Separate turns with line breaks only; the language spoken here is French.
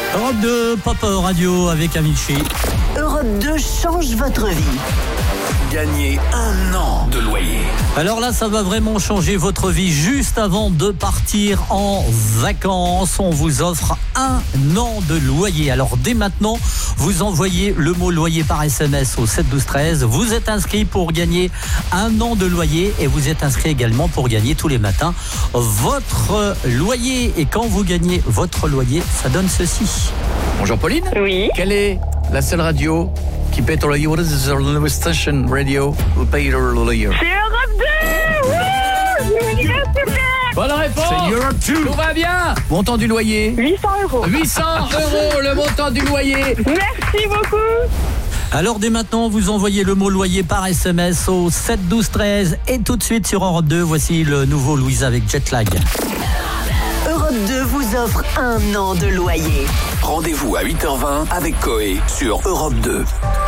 Europe 2, Pop Radio avec Amici.
Europe 2 change votre vie.
Gagnez 1 an de loyer.
Alors là, ça va vraiment changer votre vie. Juste avant de partir en vacances, on vous offre 1 an de loyer. Alors dès maintenant, vous envoyez le mot loyer par SMS au 7 12 13. Vous êtes inscrit pour gagner 1 an de loyer et vous êtes inscrit également pour gagner tous les matins votre loyer. Et quand vous gagnez votre loyer, ça donne ceci.
Bonjour Pauline.
Oui.
Quelle est la seule radio qui paie ton loyer? What is the lowest station radio who pay your loyer?
C'est Europe 2. Super.
Bonne réponse.
C'est Europe 2.
Tout va bien. Montant du loyer?
800 €.
800 €, le montant du loyer.
Merci beaucoup.
Alors dès maintenant, vous envoyez le mot loyer par SMS au 7 12 13 et tout de suite sur Europe 2, voici le nouveau Louisa avec Jetlag.
Europe 2 vous offre 1 an de loyer.
Rendez-vous à 8h20 avec Coé sur Europe 2.